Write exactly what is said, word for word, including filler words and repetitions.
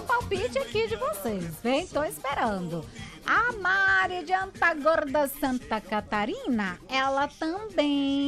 o palpite aqui de vocês, vem? Tô esperando. A Mari de Antagorda, Santa Catarina, ela também